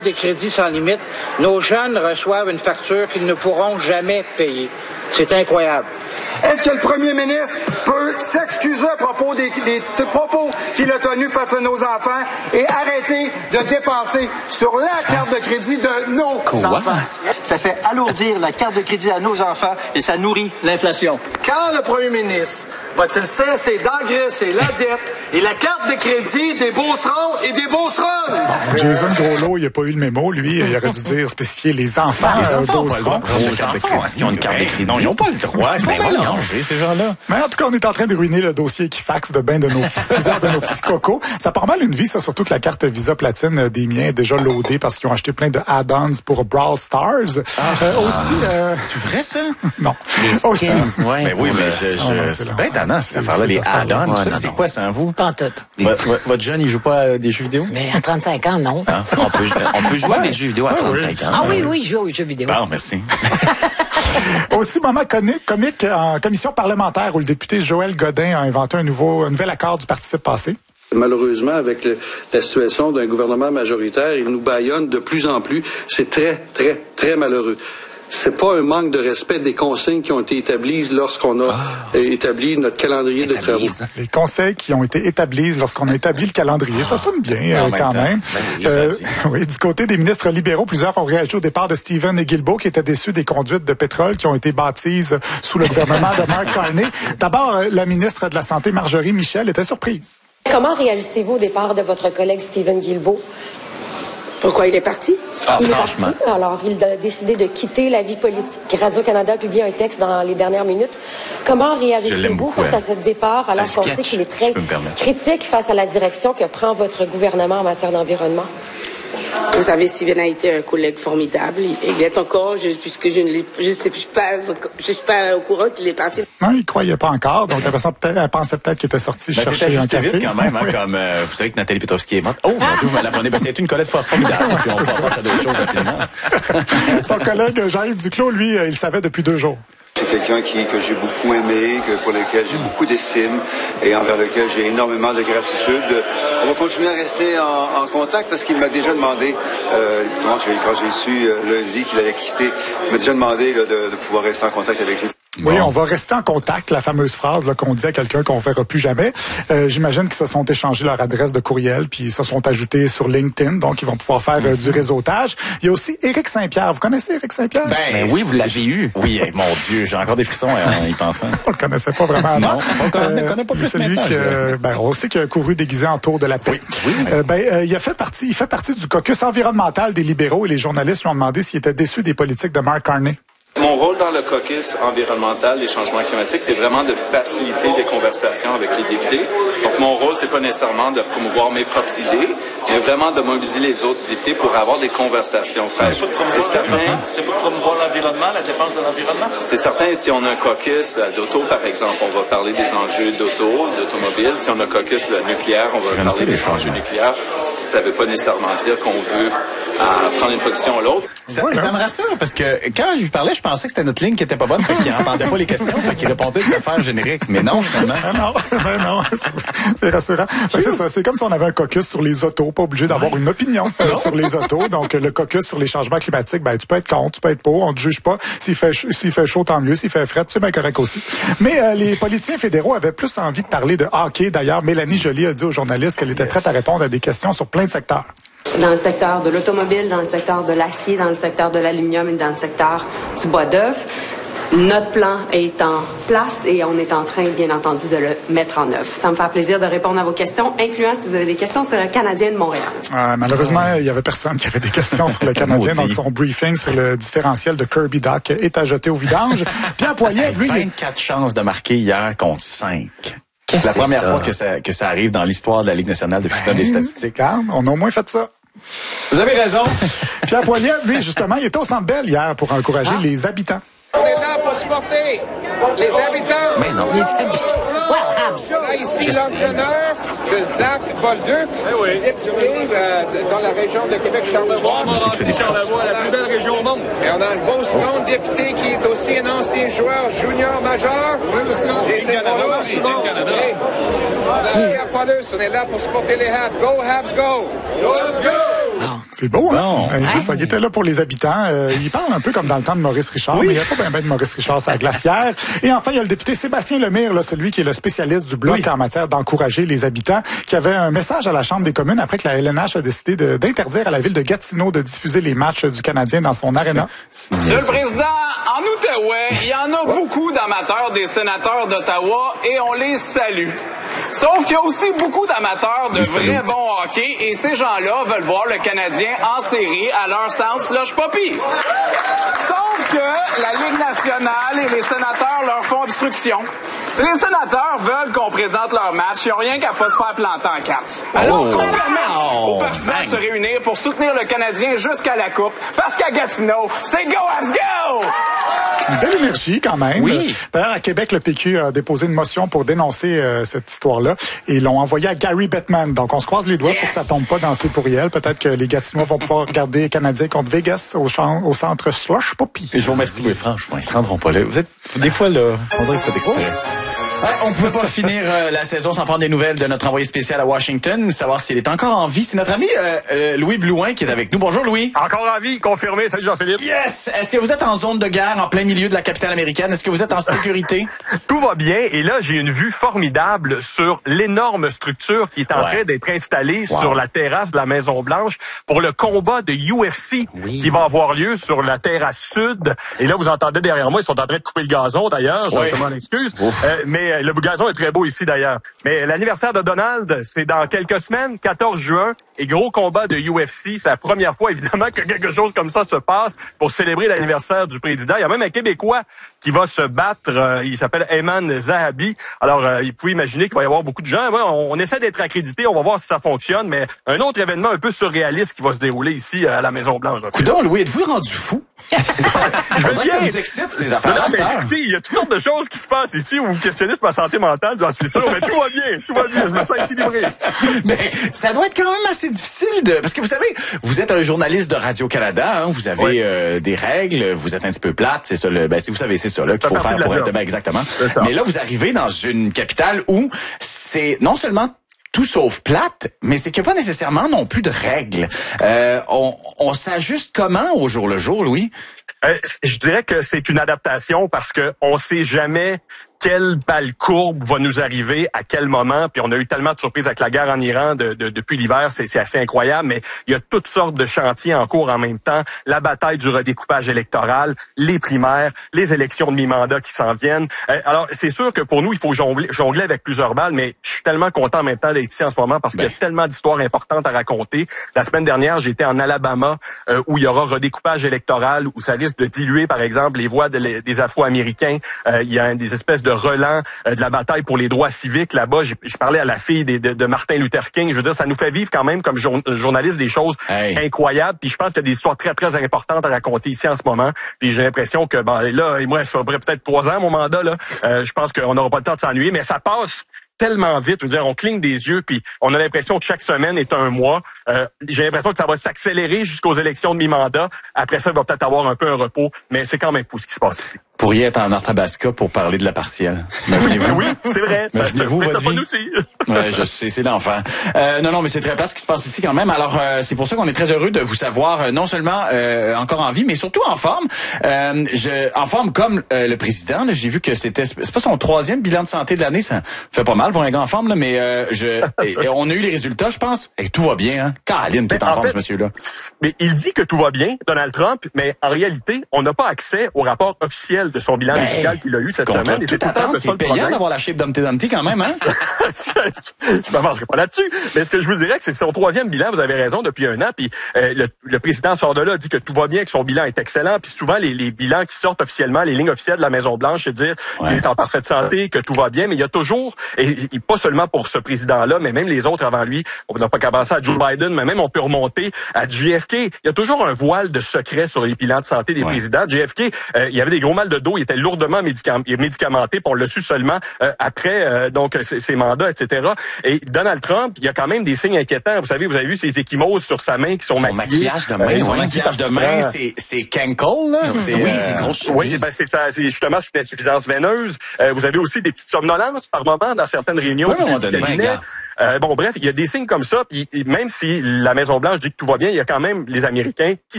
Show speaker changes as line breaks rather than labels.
Des crédits sans limite, nos jeunes reçoivent une facture qu'ils ne pourront jamais payer. C'est incroyable.
Est-ce que le premier ministre peut s'excuser à propos des propos qu'il a tenus face à nos enfants et arrêter de dépenser sur la carte de crédit de nos enfants?
Ça fait alourdir la carte de crédit à nos enfants et ça nourrit l'inflation.
Quand le premier ministre va-t-il cesser d'engraisser la dette et la carte de crédit des beaucerons et des beauceronnes?
Bon, Jason Groslo, il n'a pas eu le mémo, lui. Il aurait dû dire spécifier les enfants.
Les enfants
beaucerons.
Les enfants, ils ont une carte de crédit. Non, ils n'ont pas le droit. C'est mélangé, ces gens-là.
Mais en tout cas, on est en train de ruiner le dossier Equifax de plusieurs de nos petits cocos. Ça part mal une vie, ça, surtout que la carte Visa Platine des miens est déjà loadée parce qu'ils ont acheté plein de add-ons pour Brawl Stars.
C'est vrai, ça?
Non.
Les skins,
ouais.
Mais oui, mais c'est bien tannant, cette affaire-là, les add-ons. C'est quoi, ça, en vous?
Pas en tout.
Votre jeune, il joue pas à des jeux vidéo?
Mais à 35 ans, non.
Hein? On peut jouer à des jeux vidéo à 35 ans.
Ah oui, je joue aux jeux vidéo.
Bon, merci.
Aussi, moment comique en commission parlementaire où le député Joël Godin a inventé un nouvel accord du participe passé.
Malheureusement, avec la situation d'un gouvernement majoritaire, il nous bâillonne de plus en plus. C'est très, très, très malheureux. C'est pas un manque de respect des consignes qui ont été établies lorsqu'on a établi notre calendrier de travaux.
Les conseils qui ont été établis lorsqu'on a établi le calendrier, ça sonne bien quand même. Oui, du côté des ministres libéraux, plusieurs ont réagi au départ de Stephen Guilbeault qui était déçu des conduites de pétrole qui ont été bâties sous le gouvernement de Mark Carney. D'abord, la ministre de la Santé, Marjorie Michel, était surprise.
Comment réagissez-vous au départ de votre collègue Stephen Guilbeault?
Pourquoi il est parti?
Il est parti. Alors, il a décidé de quitter la vie politique. Radio-Canada a publié un texte dans les dernières minutes. Comment réagissez-vous face à ce départ alors qu'on sait qu'il est très critique face à la direction que prend votre gouvernement en matière d'environnement?
Vous savez, Steven a été un collègue formidable. Il est encore, puisque je ne suis pas au courant qu'il est parti.
Non, il croyait pas encore. Donc, elle pensait peut-être qu'il était sorti chercher un café.
Vite quand même, comme vous savez que Nathalie Petrovski est morte. Oh, mon Dieu, vous me l'apprenez. C'est une collègue formidable. Puis on passe à d'autres choses rapidement.
Son collègue Jean-Yves Duclos, lui, il le savait depuis 2 jours.
C'est quelqu'un que j'ai beaucoup aimé, pour lequel j'ai beaucoup d'estime et envers lequel j'ai énormément de gratitude. On va continuer à rester en contact parce qu'il m'a déjà demandé, quand j'ai su lundi qu'il allait quitter, il m'a déjà demandé de pouvoir rester en contact avec lui.
Oui, on va rester en contact, la fameuse phrase qu'on dit à quelqu'un qu'on ne verra plus jamais. J'imagine qu'ils se sont échangés leur adresse de courriel, puis ils se sont ajoutés sur LinkedIn, donc ils vont pouvoir faire du réseautage. Il y a aussi Éric Saint-Pierre. Vous connaissez Éric Saint-Pierre?
Ben oui, vous l'avez eu. Oui, mon Dieu, j'ai encore des frissons en y pensant.
On le connaissait pas vraiment avant.
Non, on ne connaît pas plus
celui on sait qu'il a couru déguisé en tour de la paix.
Oui.
Il fait partie du caucus environnemental des libéraux et les journalistes lui ont demandé s'il était déçu des politiques de Mark Carney.
Mon rôle dans le caucus environnemental des changements climatiques, c'est vraiment de faciliter les conversations avec les députés. Donc, mon rôle, c'est pas nécessairement de promouvoir mes propres idées, mais vraiment de mobiliser les autres députés pour avoir des conversations fraîches.
C'est certain. C'est pour promouvoir l'environnement, la défense de l'environnement?
C'est certain. Si on a un caucus d'auto, par exemple, on va parler des enjeux d'automobile. Si on a un caucus nucléaire, on va parler des enjeux nucléaires. Ça veut pas nécessairement dire qu'on veut prendre une position ou l'autre.
Ça me rassure, parce que quand je lui parlais, je pensais que c'était notre ligne qui était pas bonne, fait qu'il n'entendait pas les questions, fait qu'il répondait de affaires génériques. Mais non, finalement.
Non, c'est rassurant. C'est ça, c'est comme si on avait un caucus sur les autos, pas obligé d'avoir une opinion sur les autos. Donc, le caucus sur les changements climatiques, tu peux être contre, tu peux être pour, on te juge pas. S'il fait chaud, tant mieux. S'il fait frais, c'est bien correct aussi. Mais les politiciens fédéraux avaient plus envie de parler de hockey. D'ailleurs, Mélanie Joly a dit aux journalistes qu'elle était prête à répondre à des questions sur plein de secteurs.
Dans le secteur de l'automobile, dans le secteur de l'acier, dans le secteur de l'aluminium et dans le secteur du bois d'œuvre. Notre plan est en place et on est en train, bien entendu, de le mettre en œuvre. Ça me fait plaisir de répondre à vos questions, incluant si vous avez des questions sur le Canadien de Montréal.
Malheureusement, il y avait personne qui avait des questions sur le Canadien, donc son briefing sur le différentiel de Kirby Dach est à jeter au vidange. Pierre Poilievre, lui...
24 chances de marquer hier contre 5. C'est la première fois que ça arrive dans l'histoire de la Ligue nationale depuis le temps des statistiques.
On a au moins fait ça.
Vous avez raison.
Pierre Poilievre, lui, justement, il était au Centre Bell hier pour encourager les habitants.
On est là pour supporter les habitants.
Mais non.
Les habitants. Là, ici, l'entraîneur de Zach Bolduc, député dans la région de Québec-Charlevoix. Charlevoix, la plus belle région au monde. Et on a un beau second député qui est aussi un ancien joueur junior majeur. Jason Paulus. Pierre Paulus, on est là pour supporter les Habs. Go, Habs, go! Go, Habs, go!
C'est beau, hein? C'est ça, il était là pour les habitants. Il parle un peu comme dans le temps de Maurice Richard, mais il n'y a pas bien de Maurice Richard, c'est la glacière. Et enfin, il y a le député Sébastien Lemire, là, celui qui est le spécialiste du Bloc en matière d'encourager les habitants, qui avait un message à la Chambre des communes après que la LNH a décidé d'interdire à la ville de Gatineau de diffuser les matchs du Canadien dans son aréna.
Monsieur le Président, en Outaouais, il y en a beaucoup d'amateurs des sénateurs d'Ottawa et on les salue. Sauf qu'il y a aussi beaucoup d'amateurs de vrais bons hockey et ces gens-là veulent voir le Canadien en série à leur centre slush poppy. Sauf que la Ligue nationale et les sénateurs leur font obstruction. Si les sénateurs veulent qu'on présente leur match, ils n'ont rien qu'à pas se faire planter en quatre. Alors qu'on permet aux partisans de se réunir pour soutenir le Canadien jusqu'à la Coupe, parce qu'à Gatineau, c'est go as go!
Une belle énergie quand même.
Oui.
D'ailleurs, à Québec, le PQ a déposé une motion pour dénoncer cette histoire-là et l'ont envoyé à Gary Bettman. Donc, on se croise les doigts pour que ça tombe pas dans ses pourriels. Peut-être que les Gatinois vont pouvoir regarder Canadien contre Vegas au centre Slush Poppy.
Je vous remercie, oui, franchement, ils se rendront pas là. Vous êtes, des fois, là, on dirait que vous faites exprès. Ouais, on ne pouvait pas finir la saison sans prendre des nouvelles de notre envoyé spécial à Washington, savoir s'il est encore en vie. C'est notre ami Louis Blouin qui est avec nous. Bonjour Louis.
Encore en vie, confirmé. Salut Jean-Philippe.
Yes! Est-ce que vous êtes en zone de guerre en plein milieu de la capitale américaine? Est-ce que vous êtes en sécurité?
Tout va bien et là j'ai une vue formidable sur l'énorme structure qui est en train d'être installée sur la terrasse de la Maison-Blanche pour le combat de UFC qui va avoir lieu sur la terrasse sud. Et là vous entendez derrière moi, ils sont en train de couper le gazon d'ailleurs, je m'en excuse. Mais le gazon est très beau ici d'ailleurs. Mais l'anniversaire de Donald, c'est dans quelques semaines, 14 juin, et gros combat de UFC. C'est la première fois, évidemment, que quelque chose comme ça se passe pour célébrer l'anniversaire du président. Il y a même un Québécois qui va se battre. Il s'appelle Ayman Zahabi. Alors, il pouvait imaginer qu'il va y avoir beaucoup de gens. Ouais, on essaie d'être accrédité, on va voir si ça fonctionne, mais un autre événement un peu surréaliste qui va se dérouler ici à la Maison-Blanche.
Coudonc, Louis, êtes-vous rendu fou?
Je veux dire,
ça vous excite, ces affaires-là?
Écoutez, il y a toutes sortes de choses qui se passent ici où vous questionnez sur ma santé mentale, j'en suis sûr, mais tout va bien, je me sens équilibré.
Mais ça doit être quand même assez difficile parce que vous savez, vous êtes un journaliste de Radio-Canada, hein, vous avez des règles, vous êtes un petit peu plate, c'est ça, vous savez, c'est ça là qu'il faut faire pour être... exactement. Mais là, vous arrivez dans une capitale où c'est non seulement tout sauf plate, mais c'est qu'il n'y a pas nécessairement non plus de règles. On s'ajuste comment au jour le jour, Louis?
Je dirais que c'est une adaptation parce que on sait jamais quelle balle courbe va nous arriver, à quel moment, puis on a eu tellement de surprises avec la guerre en Iran depuis l'hiver, c'est assez incroyable, mais il y a toutes sortes de chantiers en cours en même temps, la bataille du redécoupage électoral, les primaires, les élections de mi-mandat qui s'en viennent. Alors, c'est sûr que pour nous, il faut jongler avec plusieurs balles, mais je suis tellement content en même temps d'être ici en ce moment parce qu'il y a tellement d'histoires importantes à raconter. La semaine dernière, j'étais en Alabama, où il y aura redécoupage électoral, où ça risque de diluer, par exemple, les voix des Afro-Américains. Il y a des espèces de relents de la bataille pour les droits civiques là-bas. Je parlais à la fille de Martin Luther King. Je veux dire, ça nous fait vivre quand même comme journaliste des choses incroyables. Puis je pense qu'il y a des histoires très, très importantes à raconter ici en ce moment. Puis j'ai l'impression que, là, et moi, ça ferait peut-être 3 ans, mon mandat, là. Je pense qu'on n'aura pas le temps de s'ennuyer, mais ça passe tellement vite. Je veux dire, on cligne des yeux, puis on a l'impression que chaque semaine est un mois. J'ai l'impression que ça va s'accélérer jusqu'aux élections de mi-mandat. Après ça, il va peut-être avoir un peu un repos, mais c'est quand même fou ce qui se passe ici.
Pourriez être en Arthabasca pour parler de la partielle. Imaginez-vous.
Oui, c'est vrai.
Imaginez-vous votre vie.
Aussi.
Ouais, je sais, c'est l'enfer. Non, mais c'est très plat ce qui se passe ici quand même. Alors, c'est pour ça qu'on est très heureux de vous savoir non seulement encore en vie, mais surtout en forme. En forme comme le président. Là, j'ai vu que c'est pas son 3e bilan de santé de l'année. Ça fait pas mal pour un gars en forme, là, mais on a eu les résultats, je pense. Et tout va bien, hein. Caroline, t'es en forme, ce monsieur-là.
Mais il dit que tout va bien, Donald Trump, mais en réalité, on n'a pas accès au rapport officiel de son bilan médical qu'il a eu cette semaine. Et c'est
c'est payant d'avoir la shape d'Humpty Dumpty quand même, hein?
Je m'avancerai pas là-dessus. Mais ce que je vous dirais, que c'est son 3e bilan, vous avez raison, depuis 1 an. Puis le président sort de là, dit que tout va bien, que son bilan est excellent. Puis souvent, les bilans qui sortent officiellement, les lignes officielles de la Maison-Blanche, c'est dire qu'il est en parfaite santé, que tout va bien. Mais il y a toujours, et pas seulement pour ce président-là, mais même les autres avant lui, on n'a pas qu'à penser à Joe Biden, mais même on peut remonter à JFK. Il y a toujours un voile de secret sur les bilans de santé des présidents. JFK, il y avait des gros mal de dos. Il était lourdement médicamenté, puis on l'a su seulement après donc ses mandats, etc. Et Donald Trump, il y a quand même des signes inquiétants. Vous savez, vous avez vu ces ecchymoses sur sa main qui sont maquillées.
Son maquillage de main, c'est Cankle, là.
C'est grosse. Oui, ben c'est ça. C'est justement une insuffisance veineuse. Vous avez aussi des petites somnolences par moment dans certaines réunions du cabinet. Bon, bref, il y a des signes comme ça. Puis même si la Maison-Blanche dit que tout va bien, il y a quand même les Américains qui